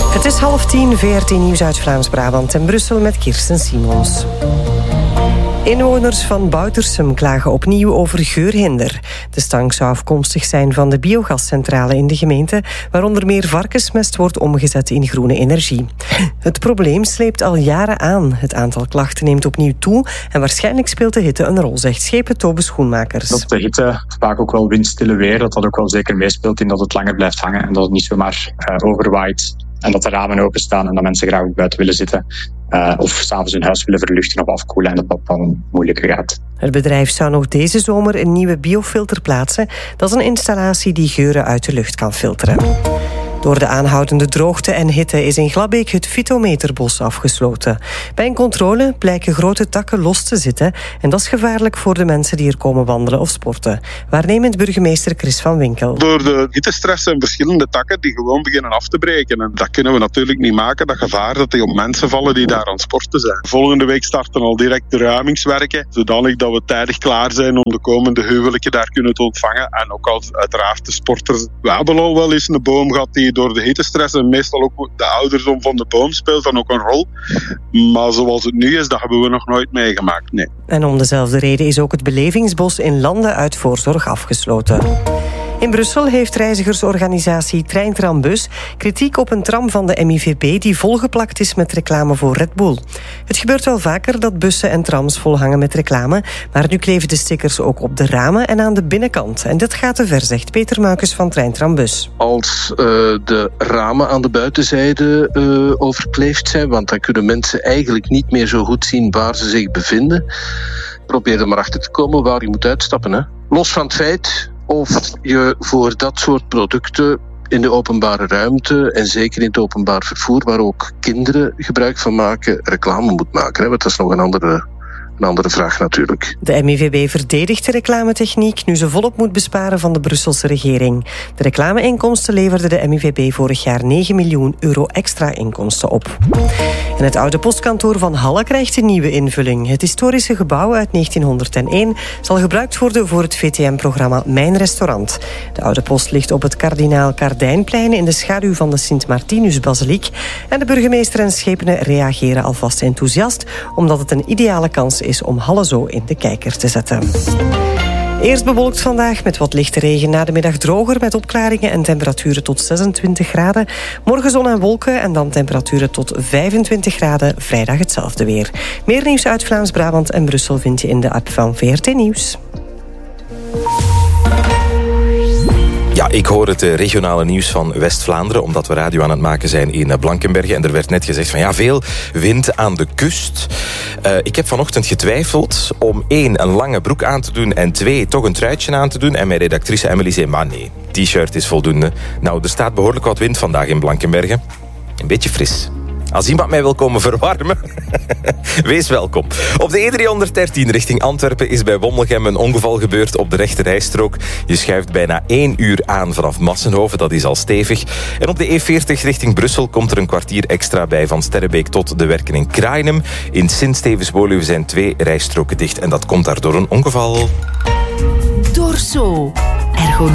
Het is 9:30, VRT Nieuws uit Vlaams-Brabant en Brussel met Kirsten Simons. Inwoners van Boutersum klagen opnieuw over geurhinder. De stank zou afkomstig zijn van de biogascentrale in de gemeente, waar onder meer varkensmest wordt omgezet in groene energie. Het probleem sleept al jaren aan. Het aantal klachten neemt opnieuw toe en waarschijnlijk speelt de hitte een rol, zegt schepen Tobe Schoenmakers. Dat de hitte, vaak ook wel windstille weer, dat ook wel zeker meespeelt in dat het langer blijft hangen en dat het niet zomaar overwaait. En dat de ramen openstaan en dat mensen graag ook buiten willen zitten. Of s'avonds hun huis willen verluchten of afkoelen en dat dan moeilijker gaat. Het bedrijf zou nog deze zomer een nieuwe biofilter plaatsen. Dat is een installatie die geuren uit de lucht kan filteren. Door de aanhoudende droogte en hitte is in Glabbeek het Fytometerbos afgesloten. Bij een controle blijken grote takken los te zitten en dat is gevaarlijk voor de mensen die er komen wandelen of sporten. Waarnemend burgemeester Chris van Winkel. Door de hittestress zijn verschillende takken die gewoon beginnen af te breken. En dat kunnen we natuurlijk niet maken, dat gevaar dat die op mensen vallen die daar aan het sporten zijn. Volgende week starten al direct de ruimingswerken, zodanig dat we tijdig klaar zijn om de komende huwelijken daar kunnen te ontvangen. En ook als uiteraard de sporters. We hebben al wel eens een boom gehad die door de hittestress en meestal ook de ouderdom van de boom speelt dan ook een rol. Maar zoals het nu is, dat hebben we nog nooit meegemaakt, nee. En om dezelfde reden is ook het belevingsbos in Landen uit voorzorg afgesloten. In Brussel heeft reizigersorganisatie Treintrambus kritiek op een tram van de MIVB die volgeplakt is met reclame voor Red Bull. Het gebeurt wel vaker dat bussen en trams volhangen met reclame, maar nu kleven de stickers ook op de ramen en aan de binnenkant. En dit gaat te ver, zegt Peter Muikes van Treintrambus. Als de ramen aan de buitenzijde overkleefd zijn, want dan kunnen mensen eigenlijk niet meer zo goed zien waar ze zich bevinden. Probeer er maar achter te komen waar je moet uitstappen. Hè. Los van het feit of je voor dat soort producten in de openbare ruimte en zeker in het openbaar vervoer, waar ook kinderen gebruik van maken, reclame moet maken. Hè? Want dat is nog een andere vraag natuurlijk. De MIVB verdedigt de reclametechniek nu ze volop moet besparen van de Brusselse regering. De reclameinkomsten leverde de MIVB vorig jaar 9 miljoen euro extra inkomsten op. En het oude postkantoor van Halle krijgt een nieuwe invulling. Het historische gebouw uit 1901 zal gebruikt worden voor het VTM-programma Mijn Restaurant. De oude post ligt op het Kardinaal Kardijnplein in de schaduw van de Sint-Martinus-basiliek. En de burgemeester en schepenen reageren alvast enthousiast, omdat het een ideale kans is om Halle zo in de kijker te zetten. Eerst bewolkt vandaag met wat lichte regen, na de middag droger met opklaringen en temperaturen tot 26 graden. Morgen zon en wolken en dan temperaturen tot 25 graden. Vrijdag hetzelfde weer. Meer nieuws uit Vlaams-Brabant en Brussel vind je in de app van VRT Nieuws. Ja, ik hoor het regionale nieuws van West-Vlaanderen, omdat we radio aan het maken zijn in Blankenberge. En er werd net gezegd van ja, veel wind aan de kust. Ik heb vanochtend getwijfeld om 1, een lange broek aan te doen en 2, toch een truitje aan te doen. En mijn redactrice Emily zei, maar nee, t-shirt is voldoende. Nou, er staat behoorlijk wat wind vandaag in Blankenberge. Een beetje fris. Als iemand mij wil komen verwarmen, wees welkom. Op de E313 richting Antwerpen is bij Wommelgem een ongeval gebeurd op de rechterrijstrook. Je schuift bijna 1 uur aan vanaf Massenhoven, dat is al stevig. En op de E40 richting Brussel komt er een kwartier extra bij van Sterrebeek tot de Werken in Krainem. In Sint-Stevens-Woluwe zijn 2 rijstroken dicht en dat komt daardoor een ongeval. Dorso.